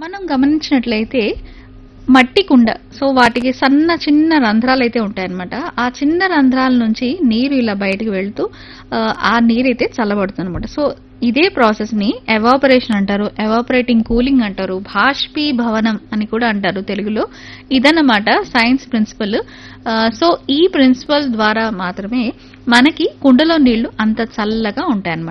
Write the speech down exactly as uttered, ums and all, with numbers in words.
మనం గమనించినట్లయితే మట్టి కుండ. సో, వాటికి సన్న చిన్న రంధ్రాలైతే ఉంటాయన్నమాట. ఆ చిన్న రంధ్రాల నుంచి నీరు ఇలా బయటికి వెళ్తూ ఆహ్, ఆ నీరైతే చల్లబడుతుందన్నమాట. సో, ఇదే ప్రాసెస్‌ని ఎవాపరేషన్ అంటారు. ఎవాపరేటింగ్ కూలింగ్ అంటారు. బాష్పీభవనం అని కూడా అంటారు తెలుగులో. ఇదన్నమాట సైన్స్ ప్రిన్సిపల్. ఆహ్, సో, ఈ ప్రిన్సిపల్ ద్వారా మాత్రమే మనకి కుండలో నీళ్లు అంత చల్లగా ఉంటాయన్నమాట.